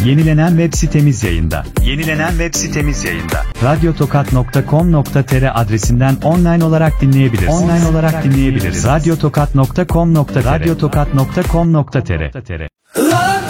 Yenilenen web sitemiz yayında. Radyotokat.com.tr adresinden online olarak dinleyebiliriz. Radyotokat.com.tr